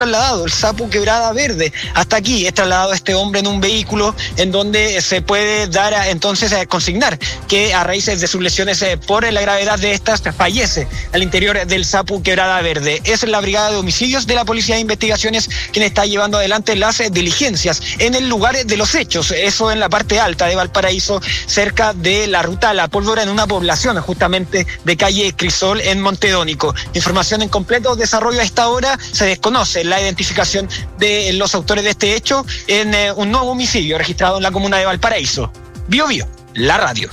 trasladado el Sapu Quebrada Verde. Hasta aquí es trasladado este hombre en un vehículo en donde se puede dar entonces consignar que a raíz de sus lesiones por la gravedad de estas fallece al interior del Sapu Quebrada Verde. Es la Brigada de Homicidios de la Policía de Investigaciones quien está llevando adelante las diligencias en el lugar de los hechos, eso en la parte alta de Valparaíso, cerca de la ruta a La Pólvora, en una población justamente de calle Crisol en Montedónico. Información en completo desarrollo a esta hora. Se desconoce la identificación de los autores de este hecho en un nuevo homicidio registrado en la comuna de Valparaíso. Bio Bio, la radio.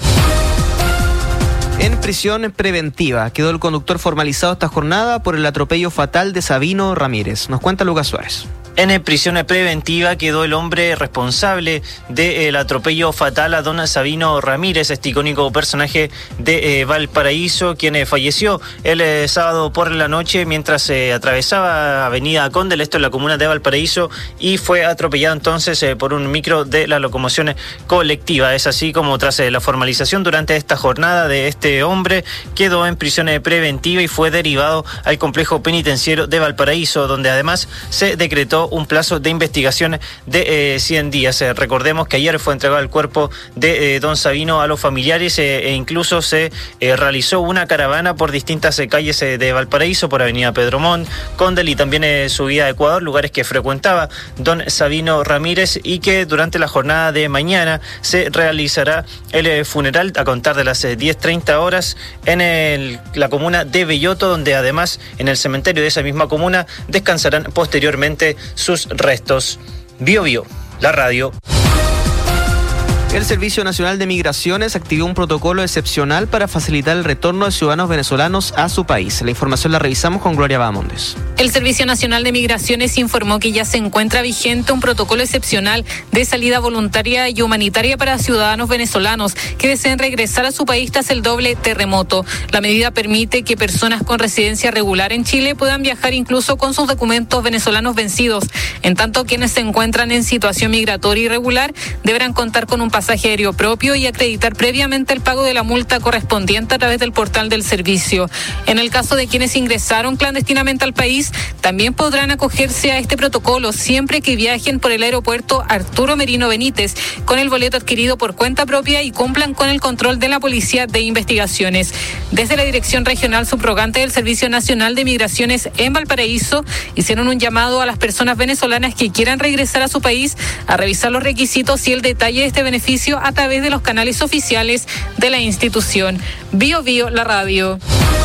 En prisión preventiva quedó el conductor formalizado esta jornada por el atropello fatal de Sabino Ramírez. Nos cuenta Lucas Suárez. En prisión preventiva quedó el hombre responsable del atropello fatal a don Sabino Ramírez, este icónico personaje de Valparaíso, quien falleció el sábado por la noche mientras atravesaba Avenida Condel, esto en la comuna de Valparaíso, y fue atropellado entonces por un micro de la locomoción colectiva. Es así como tras la formalización durante esta jornada de este hombre, quedó en prisión preventiva y fue derivado al complejo penitenciario de Valparaíso, donde además se decretó un plazo de investigación de 100 días. Recordemos que ayer fue entregado el cuerpo de don Sabino a los familiares e incluso se realizó una caravana por distintas calles de Valparaíso, por Avenida Pedro Montt, Condel y también subida a Ecuador, lugares que frecuentaba don Sabino Ramírez, y que durante la jornada de mañana se realizará el funeral a contar de las 10:30 horas en la comuna de Belloto, donde además en el cementerio de esa misma comuna descansarán posteriormente sus restos. Bio Bio, la radio. El Servicio Nacional de Migraciones activó un protocolo excepcional para facilitar el retorno de ciudadanos venezolanos a su país. La información la revisamos con Gloria Bahamondes. El Servicio Nacional de Migraciones informó que ya se encuentra vigente un protocolo excepcional de salida voluntaria y humanitaria para ciudadanos venezolanos que deseen regresar a su país tras el doble terremoto. La medida permite que personas con residencia regular en Chile puedan viajar incluso con sus documentos venezolanos vencidos. En tanto, quienes se encuentran en situación migratoria irregular deberán contar con un pasaje aéreo propio y acreditar previamente el pago de la multa correspondiente a través del portal del servicio. En el caso de quienes ingresaron clandestinamente al país, también podrán acogerse a este protocolo siempre que viajen por el aeropuerto Arturo Merino Benítez con el boleto adquirido por cuenta propia y cumplan con el control de la Policía de Investigaciones. Desde la Dirección Regional Subrogante del Servicio Nacional de Migraciones en Valparaíso, hicieron un llamado a las personas venezolanas que quieran regresar a su país a revisar los requisitos y el detalle de este beneficio a través de los canales oficiales de la institución. Bio Bio, la radio.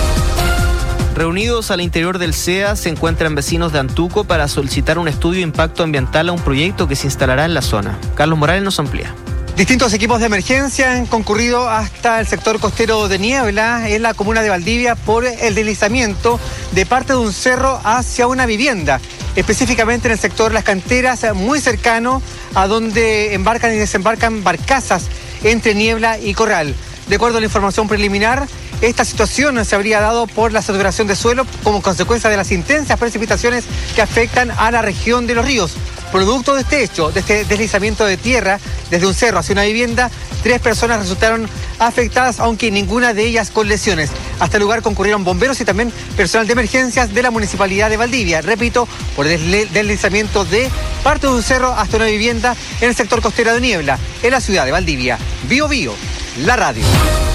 Reunidos al interior del CEA se encuentran vecinos de Antuco para solicitar un estudio de impacto ambiental a un proyecto que se instalará en la zona. Carlos Morales nos amplía. Distintos equipos de emergencia han concurrido hasta el sector costero de Niebla, en la comuna de Valdivia, por el deslizamiento de parte de un cerro hacia una vivienda, específicamente en el sector Las Canteras, muy cercano a donde embarcan y desembarcan barcazas entre Niebla y Corral. De acuerdo a la información preliminar, esta situación se habría dado por la saturación de suelo como consecuencia de las intensas precipitaciones que afectan a la región de Los Ríos. Producto de este hecho, de este deslizamiento de tierra desde un cerro hacia una vivienda, 3 personas resultaron afectadas, aunque ninguna de ellas con lesiones. Hasta el lugar concurrieron bomberos y también personal de emergencias de la Municipalidad de Valdivia. Repito, por el deslizamiento de parte de un cerro hasta una vivienda en el sector costero de Niebla, en la ciudad de Valdivia. Bio Bio, la radio.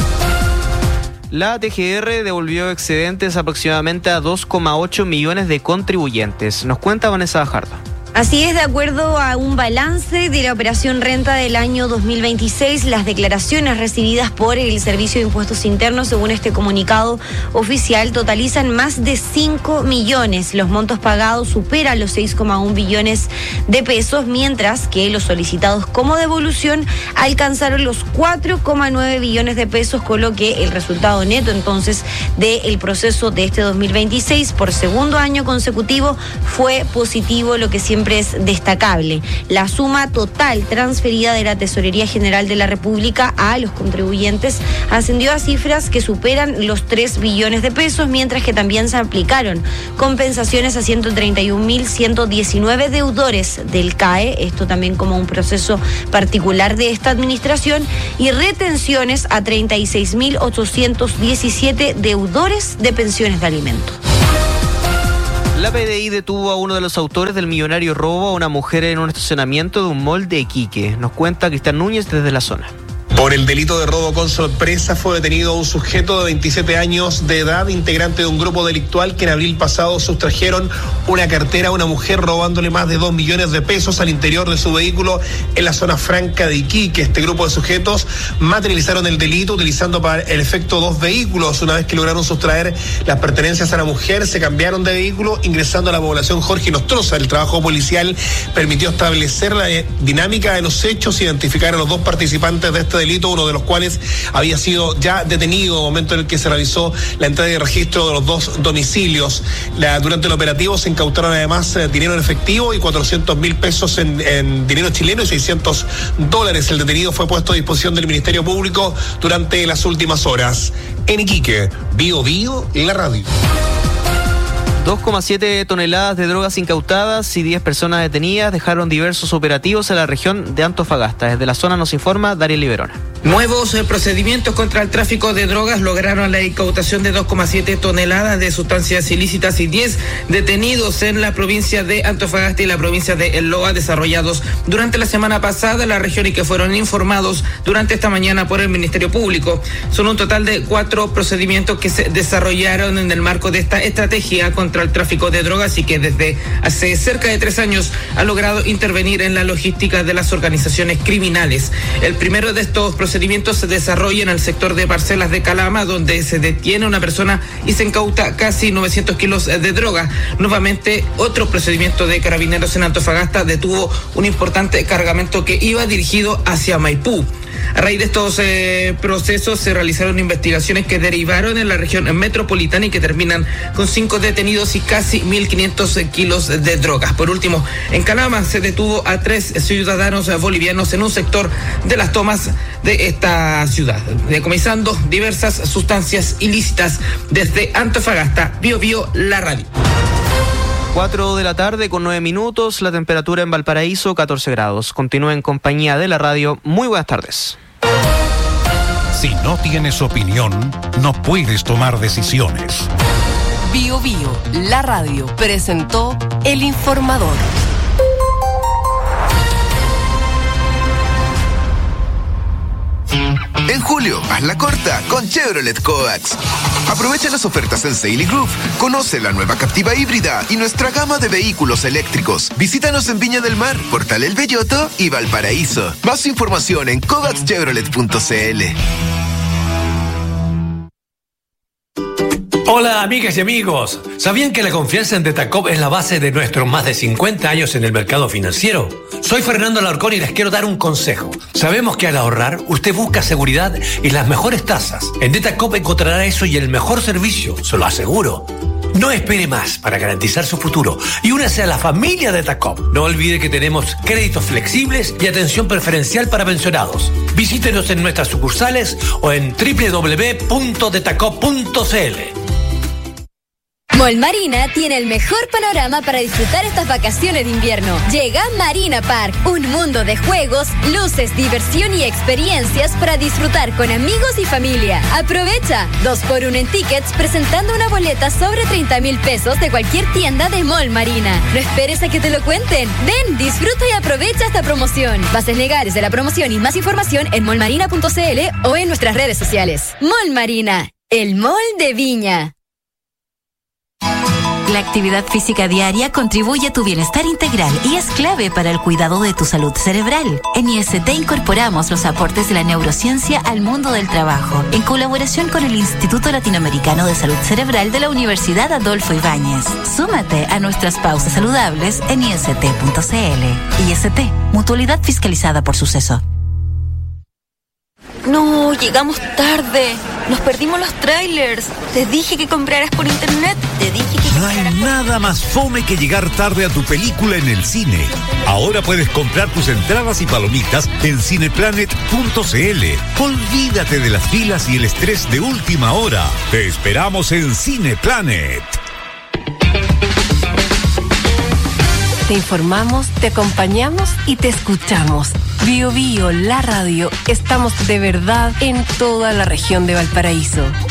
La TGR devolvió excedentes aproximadamente a 2,8 millones de contribuyentes. Nos cuenta Vanessa Bajardo. Así es, de acuerdo a un balance de la operación renta del año 2026, las declaraciones recibidas por el Servicio de Impuestos Internos, según este comunicado oficial, totalizan más de 5 millones. Los montos pagados superan los 6,1 billones de pesos, mientras que los solicitados como devolución alcanzaron los 4,9 billones de pesos, con lo que el resultado neto entonces del proceso de este 2026 por segundo año consecutivo fue positivo, lo que siempre es destacable. La suma total transferida de la Tesorería General de la República a los contribuyentes ascendió a cifras que superan los 3 billones de pesos, mientras que también se aplicaron compensaciones a 131.119 deudores del CAE, esto también como un proceso particular de esta administración, y retenciones a 36.817 deudores de pensiones de alimentos. La PDI detuvo a uno de los autores del millonario robo a una mujer en un estacionamiento de un mall de Iquique. Nos cuenta Cristian Núñez desde la zona. Por el delito de robo con sorpresa fue detenido un sujeto de 27 años de edad, integrante de un grupo delictual que en abril pasado sustrajeron una cartera a una mujer robándole más de 2 millones de pesos al interior de su vehículo en la zona franca de Iquique. Este grupo de sujetos materializaron el delito utilizando para el efecto 2 vehículos. Una vez que lograron sustraer las pertenencias a la mujer, se cambiaron de vehículo ingresando a la población Jorge Nostroza. El trabajo policial permitió establecer la dinámica de los hechos, identificar a los 2 participantes de este delito, uno de los cuales había sido ya detenido, momento en el que se realizó la entrada y registro de los 2 domicilios. Durante el operativo se incautaron además dinero en efectivo y 400.000 pesos en dinero chileno y $600. El detenido fue puesto a disposición del Ministerio Público durante las últimas horas. En Iquique, Bio Bio, la radio. 2,7 toneladas de drogas incautadas y 10 personas detenidas dejaron diversos operativos en la región de Antofagasta. Desde la zona nos informa Dariel Liberona. Nuevos procedimientos contra el tráfico de drogas lograron la incautación de 2,7 toneladas de sustancias ilícitas y 10 detenidos en la provincia de Antofagasta y la provincia de El Loa, desarrollados durante la semana pasada en la región y que fueron informados durante esta mañana por el Ministerio Público. Son un total de 4 procedimientos que se desarrollaron en el marco de esta estrategia contra el tráfico de drogas y que desde hace cerca de 3 años ha logrado intervenir en la logística de las organizaciones criminales. El primero de estos procedimientos se desarrolla en el sector de Parcelas de Calama, donde se detiene a una persona y se incauta casi 900 kilos de droga. Nuevamente, otro procedimiento de Carabineros en Antofagasta detuvo un importante cargamento que iba dirigido hacia Maipú. A raíz de estos procesos se realizaron investigaciones que derivaron en la región metropolitana y que terminan con 5 detenidos y casi 1.500 kilos de drogas. Por último, en Calama se detuvo a 3 ciudadanos bolivianos en un sector de las tomas de esta ciudad, decomisando diversas sustancias ilícitas. Desde Antofagasta, Bio Bio, la radio. 4 de la tarde con 9 minutos, la temperatura en Valparaíso 14 grados. Continúa en compañía de la radio. Muy buenas tardes. Si no tienes opinión, no puedes tomar decisiones. Bio Bio, la radio, presentó El Informador. En julio, hazla corta con Chevrolet Coax. Aprovecha las ofertas en Sail y Groove. Conoce la nueva Captiva híbrida y nuestra gama de vehículos eléctricos. Visítanos en Viña del Mar, Portal El Belloto y Valparaíso. Más información en coaxchevrolet.cl. Hola amigas y amigos, ¿sabían que la confianza en Detacop es la base de nuestros más de 50 años en el mercado financiero? Soy Fernando Alarcón y les quiero dar un consejo. Sabemos que al ahorrar usted busca seguridad y las mejores tasas. En Detacop encontrará eso y el mejor servicio, se lo aseguro. No espere más para garantizar su futuro y únase a la familia Detacop. No olvide que tenemos créditos flexibles y atención preferencial para pensionados. Visítenos en nuestras sucursales o en www.detacop.cl. Mall Marina tiene el mejor panorama para disfrutar estas vacaciones de invierno. Llega Marina Park, un mundo de juegos, luces, diversión y experiencias para disfrutar con amigos y familia. Aprovecha 2x1 en tickets presentando una boleta sobre 30,000 pesos de cualquier tienda de Mall Marina. No esperes a que te lo cuenten. Ven, disfruta y aprovecha esta promoción. Bases legales de la promoción y más información en mallmarina.cl o en nuestras redes sociales. Mall Marina, el mall de Viña. La actividad física diaria contribuye a tu bienestar integral y es clave para el cuidado de tu salud cerebral. En IST incorporamos los aportes de la neurociencia al mundo del trabajo, en colaboración con el Instituto Latinoamericano de Salud Cerebral de la Universidad Adolfo Ibáñez. Súmate a nuestras pausas saludables en IST.cl. IST, mutualidad fiscalizada por Suceso. No, llegamos tarde. Nos perdimos los trailers. Te dije que compraras por internet. No hay nada más fome que llegar tarde a tu película en el cine. Ahora puedes comprar tus entradas y palomitas en cineplanet.cl. Olvídate de las filas y el estrés de última hora. Te esperamos en Cineplanet. Te informamos, te acompañamos y te escuchamos. Bio Bio, la radio. Estamos de verdad en toda la región de Valparaíso.